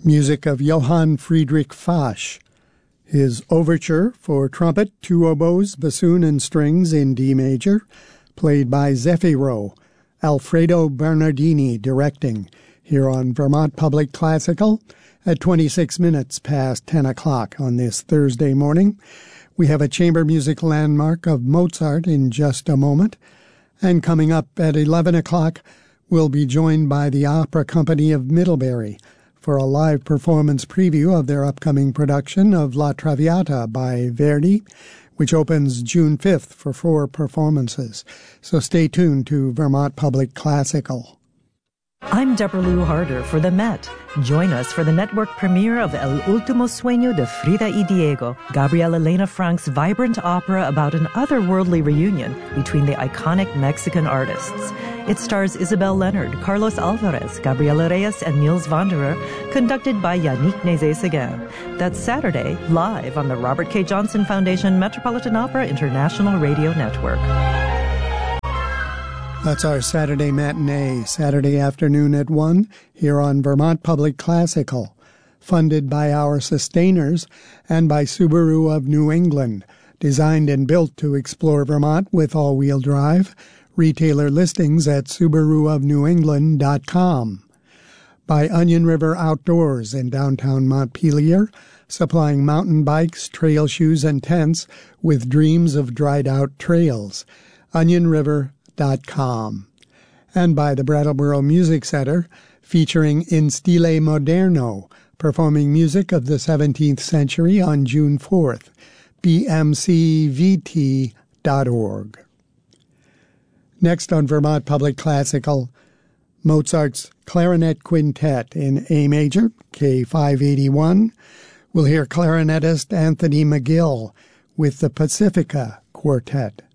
music of Johann Friedrich Fasch. His overture for trumpet, two oboes, bassoon, and strings in D major, played by Zeffiro, Alfredo Bernardini directing, here on Vermont Public Classical at 26 minutes past 10 o'clock on this Thursday morning. We have a chamber music landmark of Mozart in just a moment, and coming up at 11 o'clock, we'll be joined by the Opera Company of Middlebury for a live performance preview of their upcoming production of La Traviata by Verdi, which opens June 5th for 4 performances. So stay tuned to Vermont Public Classical. I'm Deborah Lou Harder for the Met. Join us for the network premiere of El Último Sueño de Frida y Diego, Gabriel Elena Frank's vibrant opera about an otherworldly reunion between the iconic Mexican artists. It stars Isabel Leonard, Carlos Alvarez, Gabriela Reyes, and Niels Wanderer, conducted by Yannick Nézet-Séguin. That's Saturday, live on the Robert K. Johnson Foundation Metropolitan Opera International Radio Network. That's our Saturday matinee, Saturday afternoon at 1, here on Vermont Public Classical, funded by our sustainers and by Subaru of New England, designed and built to explore Vermont with all-wheel drive. Retailer listings at SubaruofNewEngland.com. By Onion River Outdoors in downtown Montpelier, supplying mountain bikes, trail shoes, and tents with dreams of dried-out trails. OnionRiver.com. And by the Brattleboro Music Center, featuring In Stile Moderno, performing music of the 17th century on June 4th, bmcvt.org. Next on Vermont Public Classical, Mozart's Clarinet Quintet in A major, K581. We'll hear clarinetist Anthony McGill with the Pacifica Quartet.